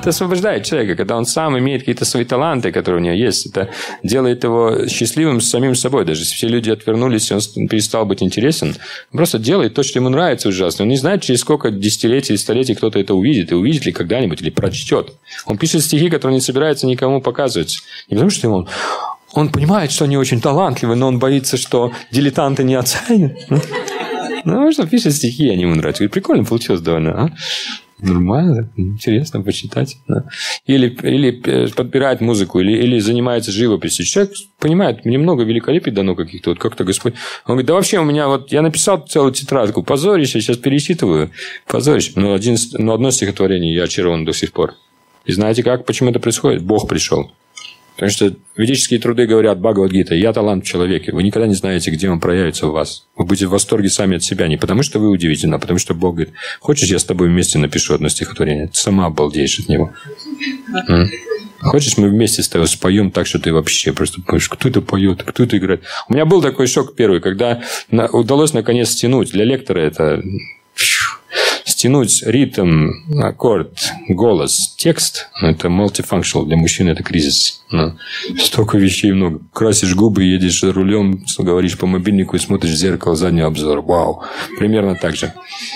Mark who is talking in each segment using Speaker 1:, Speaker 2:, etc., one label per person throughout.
Speaker 1: Это освобождает человека, когда он сам имеет какие-то свои таланты, которые у него есть. Это делает его счастливым с самим собой. Даже если все люди отвернулись, и он перестал быть интересен, он просто делает то, что ему нравится ужасно. Он не знает, через сколько десятилетий, столетий кто-то это увидит, и увидит ли когда-нибудь, или прочтет. Он пишет стихи, которые не собирается никому показывать. Не потому, что он понимает, что они очень талантливы, но он боится, что дилетанты не оценят. Ну, что пишет стихи, они ему нравятся. Говорит, прикольно получилось довольно, Нормально, интересно почитать. Да. Или подбирает музыку, или занимается живописью. Человек понимает, мне много великолепий дано каких-то. Вот как-то Господь... Он говорит, да вообще у меня вот... Я написал целую тетрадку. Позорище, сейчас пересчитываю. Позорище. Но одно стихотворение я очарован до сих пор. И знаете как? Почему это происходит? Бог пришел. Потому что ведические труды говорят, Бхагавад-гита, я талант в человеке. Вы никогда не знаете, где он проявится у вас. Вы будете в восторге сами от себя. Не потому, что вы удивительны, а потому, что Бог говорит, хочешь, я с тобой вместе напишу одно стихотворение? Ты сама обалдеешь от него. Хочешь, мы вместе с тобой споем так, что ты вообще просто понимаешь, кто это поет, кто это играет. У меня был такой шок первый, когда удалось наконец стянуть. Для лектора это... Стянуть ритм, аккорд, голос, текст. Это multifunctional. Для мужчин это кризис. Столько вещей много. Красишь губы, едешь за рулем, говоришь по мобильнику и смотришь в зеркало заднего обзора. Вау. Примерно так же.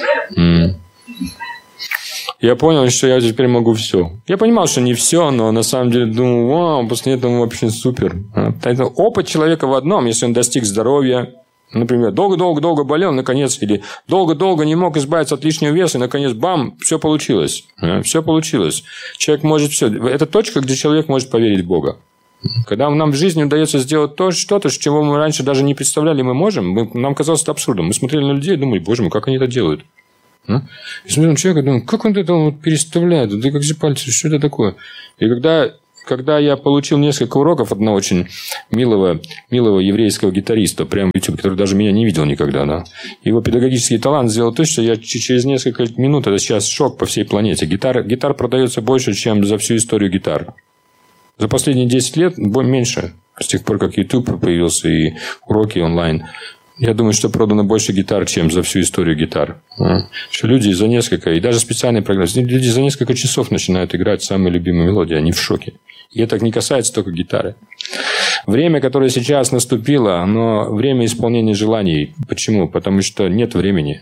Speaker 1: Я понял, что я теперь могу все. Я понимал, что не все, но на самом деле думал, вау, после этого вообще супер. Это опыт человека в одном, если он достиг здоровья. Например, долго-долго болел, наконец, или долго-долго не мог избавиться от лишнего веса, и, наконец, бам, все получилось. Все получилось. Человек может все. Это точка, где человек может поверить в Бога. Когда нам в жизни удается сделать что-то, чего мы раньше даже не представляли, мы можем, нам казалось это абсурдом. Мы смотрели на людей и думали, боже мой, как они это делают? И смотрим на человека и думаем, как он это переставляет? Да как же пальцы, что это такое? И когда я получил несколько уроков от одного очень милого еврейского гитариста, прямо в YouTube, который даже меня не видел никогда. Да. Его педагогический талант сделал то, что я через несколько минут, это сейчас шок по всей планете. Гитар продается больше, чем за всю историю гитар. За последние 10 лет меньше. С тех пор, как YouTube появился и уроки онлайн. Я думаю, что продано больше гитар, чем за всю историю гитар. Что люди за несколько, и даже специальные программы, люди за несколько часов начинают играть самые любимые мелодии, они в шоке. И это не касается только гитары. Время, которое сейчас наступило, оно время исполнения желаний. Почему? Потому что нет времени.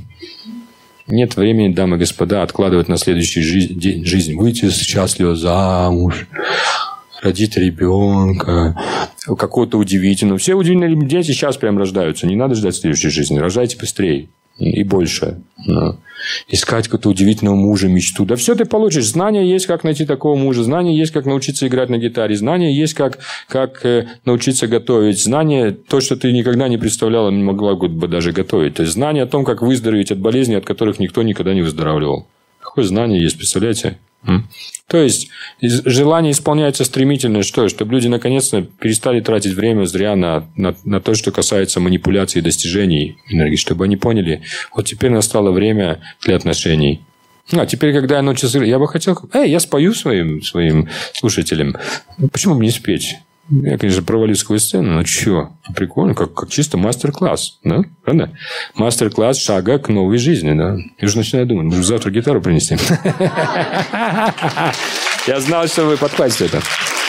Speaker 1: Нет времени, дамы и господа, откладывать на следующую жизнь. Выйти счастливо замуж. Родить ребенка, какого-то удивительного. Все удивительные дети сейчас прям рождаются. Не надо ждать следующей жизни. Рождайте быстрее и больше. Искать какого-то удивительного мужа, мечту. Да все ты получишь. Знания есть, как найти такого мужа. Знания есть, как научиться играть на гитаре. Знания есть, как научиться готовить. Знания, то, что ты никогда не представляла, не могла бы даже готовить. То есть, знания о том, как выздороветь от болезней, от которых никто никогда не выздоравливал. Какое знание есть, представляете? То есть, желание исполняется стремительно, чтобы люди наконец-то перестали тратить время зря на то, что касается манипуляций и достижений энергии, чтобы они поняли, вот теперь настало время для отношений. А теперь, когда я научился, я бы хотел, я спою своим слушателям. Почему бы не спеть? Я, конечно, провалюсь сквозь сцену, но чё? Прикольно, как чисто мастер-класс, да? Правда? Мастер-класс шага к новой жизни, да? Я уже начинаю думать, может, завтра гитару принести? Я знал, что вы подхватите это.